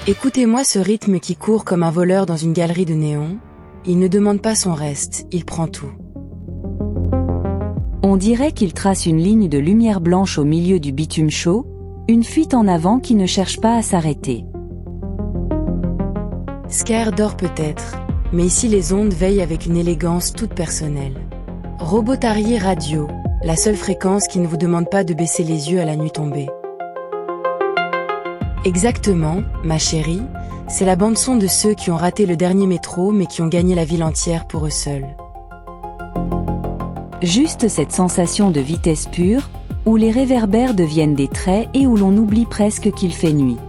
Écoutez-moi ce rythme qui court comme un voleur dans une galerie de néons. Il ne demande pas son reste, il prend tout. On dirait qu'il trace une ligne de lumière blanche au milieu du bitume chaud, une fuite en avant qui ne cherche pas à s'arrêter. Scare dort peut-être, mais ici les ondes veillent avec une élégance toute personnelle. Robotarier Radio, la seule fréquence qui ne vous demande pas de baisser les yeux à la nuit tombée. Exactement, ma chérie, c'est la bande-son de ceux qui ont raté le dernier métro mais qui ont gagné la ville entière pour eux seuls. Juste cette sensation de vitesse pure, où les réverbères deviennent des traits et où l'on oublie presque qu'il fait nuit.